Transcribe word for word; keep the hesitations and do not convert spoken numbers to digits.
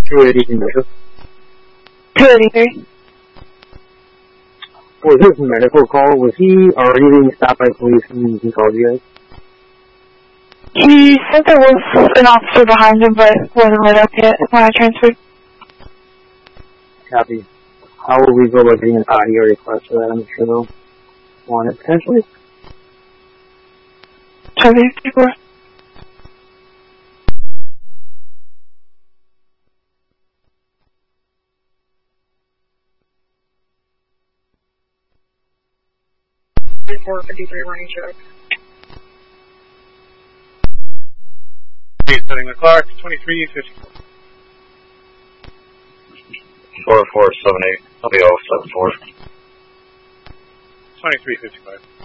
two eighty medical. two eighty-three. Was his medical call, was he already being stopped by police and he called you guys? He said there was an officer behind him, but wasn't lit up yet when I transferred. Copy. How will we go about getting an audio request for that? I'm sure they'll want it potentially. seventy-four. four fifty-three running check. Setting the clock, twenty-three fifty-four. four four seven eight. I'll be all seven four. twenty-three fifty-five.